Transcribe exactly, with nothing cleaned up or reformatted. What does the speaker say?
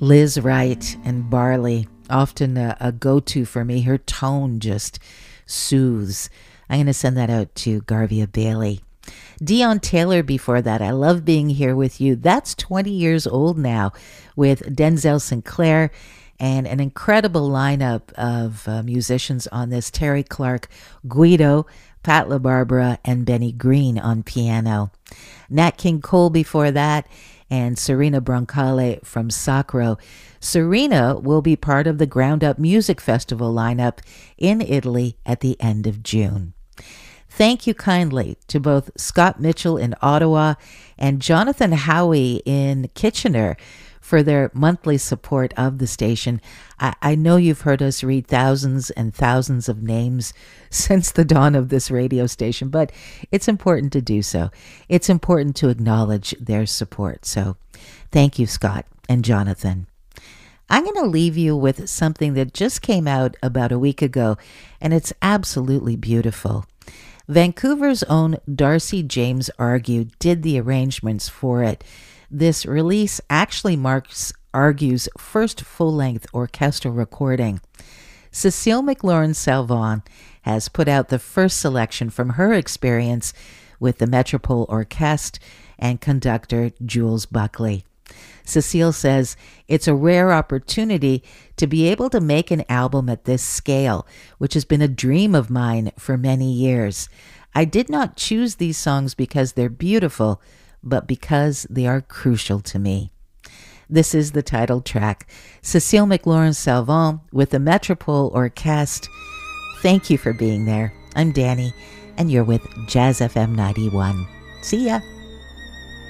Liz Wright and Barley, often a, a go-to for me. Her tone just soothes. I'm going to send that out to Garvia Bailey. Dion Taylor before that, I Love Being Here With You. That's twenty years old now, with Denzel Sinclair and an incredible lineup of uh, musicians on this. Terry Clark, Guido, Pat LaBarbera, and Benny Green on piano. Nat King Cole before that, and Serena Broncale from Sacro. Serena will be part of the Ground Up Music Festival lineup in Italy at the end of June. Thank you kindly to both Scott Mitchell in Ottawa and Jonathan Howie in Kitchener for their monthly support of the station. I, I know you've heard us read thousands and thousands of names since the dawn of this radio station, but it's important to do so. It's important to acknowledge their support. So thank you, Scott and Jonathan. I'm going to leave you with something that just came out about a week ago, and it's absolutely beautiful. Vancouver's own Darcy James Argue did the arrangements for it. This release actually marks Argue's first full-length orchestral recording. Cecile McLaurin-Salvant has put out the first selection from her experience with the Metropole Orchestre and conductor Jules Buckley. Cecile says it's a rare opportunity to be able to make an album at this scale, which has been a dream of mine for many years. I did not choose these songs because they're beautiful, but because they are crucial to me. This is the title track, Cecile McLaurin-Salvant with the Metropole Orchestre. Thank you for being there. I'm Danny, and you're with Jazz F M ninety-one. See ya.